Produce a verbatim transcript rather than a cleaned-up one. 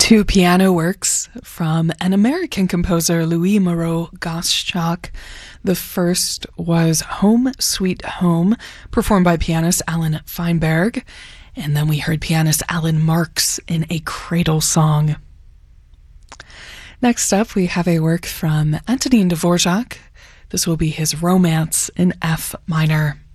Two piano works from an American composer, Louis Moreau Gottschalk. The first was Home Sweet Home, performed by pianist Alan Feinberg. And then we heard pianist Alan Marks in A Cradle Song. Next up, we have a work from Antonin Dvorak. This will be his Romance in F minor.